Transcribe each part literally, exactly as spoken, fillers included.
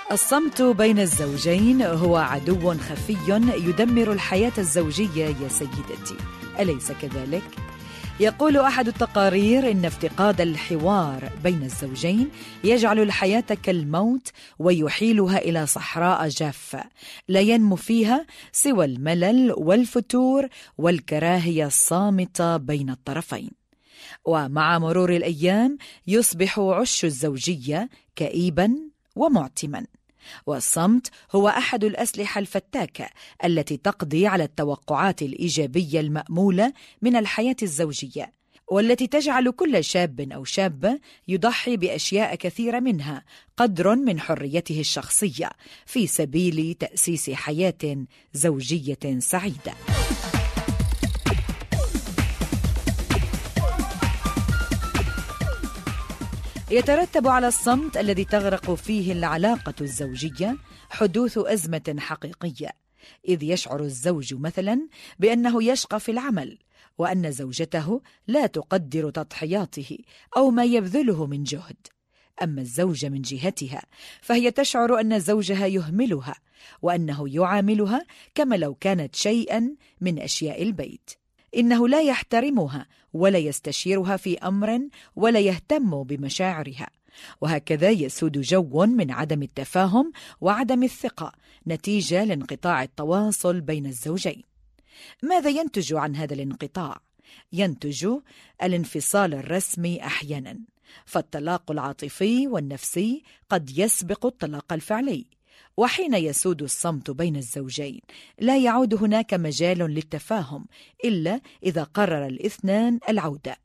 الصمت بين الزوجين هو عدو خفي يدمر الحياة الزوجية يا سيدتي، أليس كذلك؟ يقول أحد التقارير إن افتقاد الحوار بين الزوجين يجعل الحياة كالموت ويحيلها إلى صحراء جافة لا ينمو فيها سوى الملل والفتور والكراهية الصامتة بين الطرفين. ومع مرور الأيام يصبح عش الزوجية كئيباً ومعتماً، والصمت هو أحد الأسلحة الفتاكة التي تقضي على التوقعات الإيجابية المأمولة من الحياة الزوجية، والتي تجعل كل شاب أو شابة يضحي بأشياء كثيرة منها قدر من حريته الشخصية في سبيل تأسيس حياة زوجية سعيدة. يترتب على الصمت الذي تغرق فيه العلاقة الزوجية حدوث أزمة حقيقية، إذ يشعر الزوج مثلا بأنه يشقى في العمل وأن زوجته لا تقدر تضحياته أو ما يبذله من جهد، أما الزوجة من جهتها فهي تشعر أن زوجها يهملها وأنه يعاملها كما لو كانت شيئا من أشياء البيت، إنه لا يحترمها ولا يستشيرها في أمر ولا يهتم بمشاعرها، وهكذا يسود جو من عدم التفاهم وعدم الثقة نتيجة لانقطاع التواصل بين الزوجين. ماذا ينتج عن هذا الانقطاع؟ ينتج الانفصال الرسمي أحيانا، فالطلاق العاطفي والنفسي قد يسبق الطلاق الفعلي، وحين يسود الصمت بين الزوجين لا يعود هناك مجال للتفاهم إلا إذا قرر الاثنان العودة.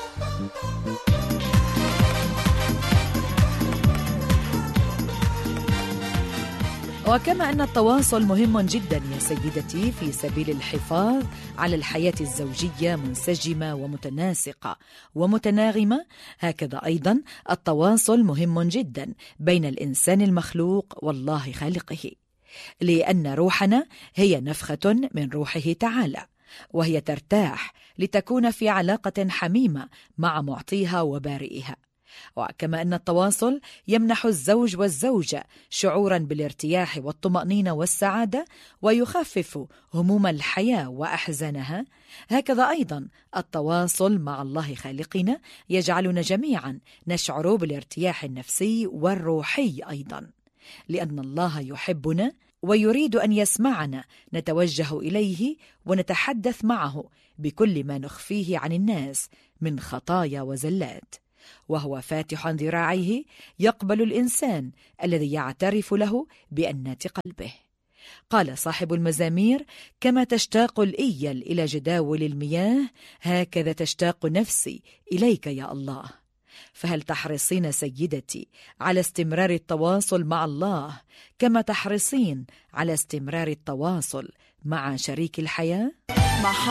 وكما أن التواصل مهم جدا يا سيدتي في سبيل الحفاظ على الحياة الزوجية منسجمة ومتناسقة ومتناغمة، هكذا أيضا التواصل مهم جدا بين الإنسان المخلوق والله خالقه، لأن روحنا هي نفخة من روحه تعالى، وهي ترتاح لتكون في علاقة حميمة مع معطيها وبارئها. وكما أن التواصل يمنح الزوج والزوجة شعورا بالارتياح والطمأنينة والسعادة ويخفف هموم الحياة وأحزانها، هكذا أيضا التواصل مع الله خالقنا يجعلنا جميعا نشعر بالارتياح النفسي والروحي أيضا، لأن الله يحبنا ويريد أن يسمعنا نتوجه إليه ونتحدث معه بكل ما نخفيه عن الناس من خطايا وزلات، وهو فاتح ذراعيه يقبل الإنسان الذي يعترف له بأنة قلبه. قال صاحب المزامير: كما تشتاق الإيل إلى جداول المياه هكذا تشتاق نفسي إليك يا الله. فهل تحرصين سيدتي على استمرار التواصل مع الله كما تحرصين على استمرار التواصل مع شريك الحياة؟